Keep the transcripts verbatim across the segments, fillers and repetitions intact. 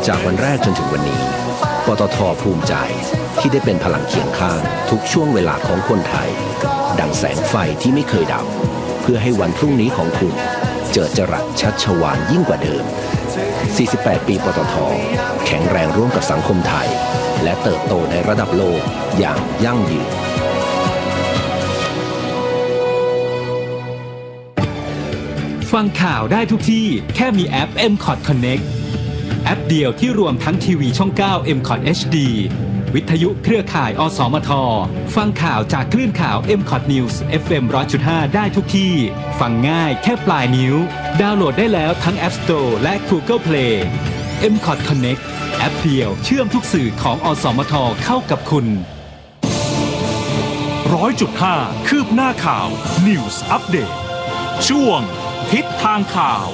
จากวันแรกจนถึงวันนี้ปตท.ภูมิใจที่ได้เป็นพลังเคียงข้างทุกช่วงเวลาของคนไทยดังแสงไฟที่ไม่เคยดับเพื่อให้วันพรุ่งนี้ของคุณเจิดจรัสชัชวาลยิ่งกว่าเดิมสี่สิบแปดปีปตท.แข็งแรงร่วมกับสังคมไทยและเติบโตในระดับโลกอย่างยั่งยืนฟังข่าวได้ทุกที่แค่มีแอป เอ็ม คอท Connect แอปเดียวที่รวมทั้งทีวีช่อง เก้า เอ็ม คอท เอช ดี วิทยุเครือข่าย อสมท ฟังข่าวจากคลื่นข่าว เอ็ม คอท News เอฟ เอ็ม หนึ่งร้อยจุดห้า ได้ทุกที่ฟังง่ายแค่ปลายนิ้วดาวน์โหลดได้แล้วทั้ง App Store และ Google Play เอ็ม คอท Connect แอปเดียวเชื่อมทุกสื่อของอสมทเข้ากับคุณหนึ่งร้อยจุดห้า คืบหน้าข่าว News Update ช่วงทิศทางข่าว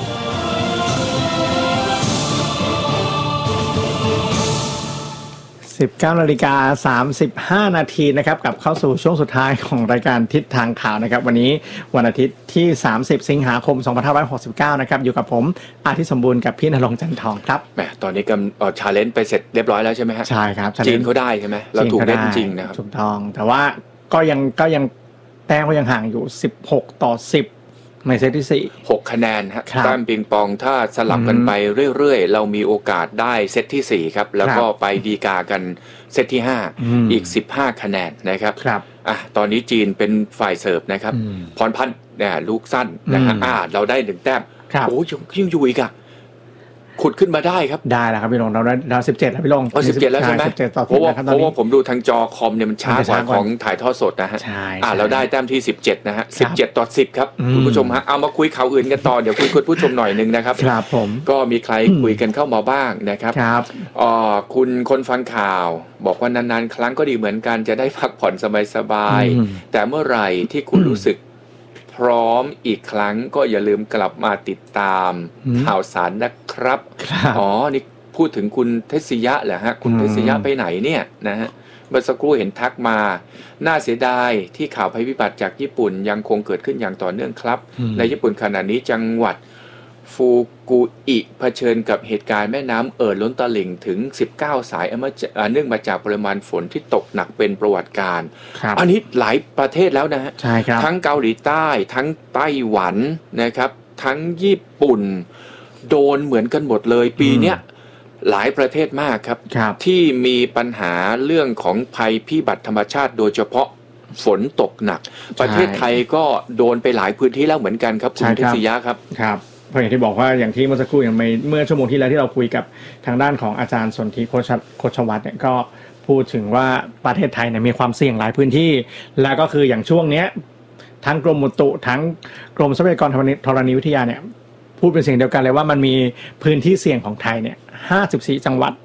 สิบเก้านาฬิกาสามสิบห้านาทีนะครับกลับเข้าสู่ช่วงสุดท้ายของรายการทิศทางข่าวนะครับวันนี้วันอาทิตย์ที่สามสิบสิงหาคมสองพันห้าร้อยหกสิบเก้านะครับอยู่กับผมอาทิตย์สมบูรณ์กับพี่ณรงค์จันทองครับแหมตอนนี้กำเอ่อ challenge ไปเสร็จเรียบร้อยแล้วใช่ไหมฮะใช่ครับจีนเขาได้ใช่ไหมเราถูกเล่นจริงนะครับถูกต้องแต่ว่าก็ยังก็ยังแต้มก็ยังห่างอยู่สิบหกต่อสิบในเซตที่สี่หกคะแนนฮะแต้มปิงปองถ้าสลับกันไปเรื่อยๆเรามีโอกาสได้เซตที่สี่ครับแล้วก็ไปดีกากันเซตที่ห้าอีกสิบห้าคะแนนนะครับครับอ่ะตอนนี้จีนเป็นฝ่ายเสิร์ฟนะครับพรพันธ์เนี่ยลูกสั้นนะฮะอ่าเราได้หนึ่งแต้มโอ้ยังยังอยู่อีกอ่ะขุดขึ้นมาได้ครับได้แล้วครับพี่ลงเราได้เราสิบเจ็ดแล้วพี่ลงอ๋อสิบเจ็ดแล้วใช่ไหมเพราะว่าเพราะว่าผมดูทางจอคอมเนี่ยมันช้ากว่าของถ่ายทอดสดนะฮะอ่าเราได้แต้มที่สิบเจ็ดนะฮะสิบเจ็ดต่อสิบครับคุณผู้ชมฮะเอามาคุยข่าวอื่นกันต่อเดี๋ยวคุยคุณผู้ชมหน่อยนึงนะครับครับผมก็มีใครคุยกันเข้ามาบ้างนะครับครับอ๋อคุณคนฟังข่าวบอกว่านานๆครั้งก็ดีเหมือนกันจะได้พักผ่อนสบายๆแต่เมื่อไหร่ที่คุณรู้สึกพร้อมอีกครั้งก็อย่าลืมกลับมาติดตามข่าวสารนะครับอ๋อนี่พูดถึงคุณเทศยะเหรอฮะคุณเทศยะไปไหนเนี่ยนะฮะเมื่อสักครู่เห็นทักมาน่าเสียดายที่ข่าวภัยพิบัติจากญี่ปุ่นยังคงเกิดขึ้นอย่างต่อเนื่องครับในญี่ปุ่นขณะนี้จังหวัดฟูกุอิเผชิญกับเหตุการณ์แม่น้ำเอ่อล้นตลิ่งถึงสิบเก้าสายเนื่องมาจากปริมาณฝนที่ตกหนักเป็นประวัติการณ์อันนี้หลายประเทศแล้วนะฮะทั้งเกาหลีใต้ทั้งไต้หวันนะครับทั้งญี่ปุ่นโดนเหมือนกันหมดเลยปีเนี้ยหลายประเทศมากครับที่มีปัญหาเรื่องของภัยพิบัติธรรมชาติโดยเฉพาะฝนตกหนักประเทศไทยก็โดนไปหลายพื้นที่แล้วเหมือนกันครับคุณเทศยะครับครับเพราะอย่างที่บอกว่าอย่างที่เมื่อสักครู่อย่างเมื่อชั่วโมงที่แล้วที่เราคุยกับทางด้านของอาจารย์สนธิโคชวัฒน์เนี่ยก็พูดถึงว่าประเทศไทยเนี่ยมีความเสี่ยงหลายพื้นที่แล้วก็คืออย่างช่วงเนี้ยทั้งกรมอุตุทั้งกรมทรัพยากรธรณีวิทยาเนี่ยพูดเป็นเสียงเดียวกันเลยว่ามันมีพื้นที่เสี่ยงของไทยเนี่ยห้าสิบสี่จังหวัด